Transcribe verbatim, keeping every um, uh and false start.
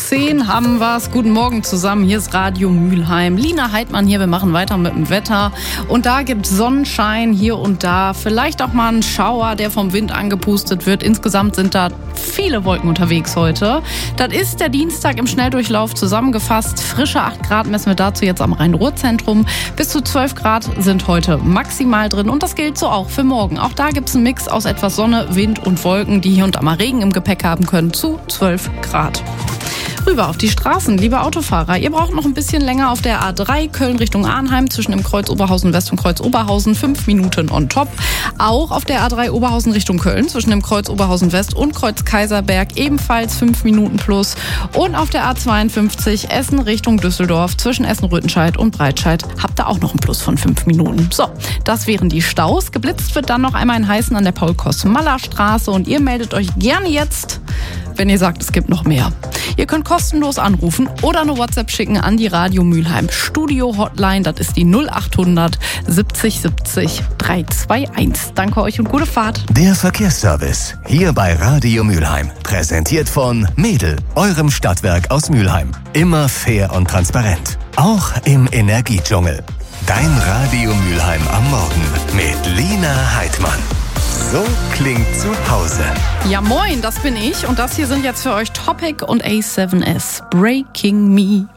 zehn haben wir's. Guten Morgen zusammen. Hier ist Radio Mülheim. Lina Heidmann hier. Wir machen weiter mit dem Wetter. Und da gibt's Sonnenschein hier und da. Vielleicht auch mal einen Schauer, der vom Wind angepustet wird. Insgesamt sind da viele Wolken unterwegs heute. Das ist der Dienstag im Schnelldurchlauf zusammengefasst. Frische acht Grad messen wir dazu jetzt am Rhein-Ruhr-Zentrum. Bis zu zwölf Grad sind heute maximal drin. Und das gilt so auch für morgen. Auch da gibt's einen Mix aus etwas Sonne, Wind und Wolken, die hier und da mal Regen im Gepäck haben können, zu zwölf Grad. Rüber auf die Straßen, liebe Autofahrer. Ihr braucht noch ein bisschen länger auf der A drei Köln Richtung Arnheim zwischen dem Kreuz Oberhausen West und Kreuz Oberhausen. Fünf Minuten on top. Auch auf der A drei Oberhausen Richtung Köln zwischen dem Kreuz Oberhausen West und Kreuz Kaiserberg ebenfalls fünf Minuten plus. Und auf der A zweiundfünfzig Essen Richtung Düsseldorf zwischen Essen-Rüttenscheid und Breitscheid habt ihr auch noch ein Plus von fünf Minuten. So, das wären die Staus. Geblitzt wird dann noch einmal in Heißen an der Paul-Kosmaller-Straße und ihr meldet euch gerne jetzt, wenn ihr sagt, es gibt noch mehr. Ihr könnt kostenlos anrufen oder eine WhatsApp schicken an die Radio Mülheim Studio Hotline. Das ist die null achthundert siebzig siebzig dreihunderteinundzwanzig. Danke euch und gute Fahrt. Der Verkehrsservice hier bei Radio Mülheim. Präsentiert von Mädel, eurem Stadtwerk aus Mülheim. Immer fair und transparent. Auch im Energiedschungel. Dein Radio Mülheim am Morgen mit Lina Heidmann. So klingt zu Hause. Ja moin, das bin ich und das hier sind jetzt für euch Topic und A seven S. Breaking Me.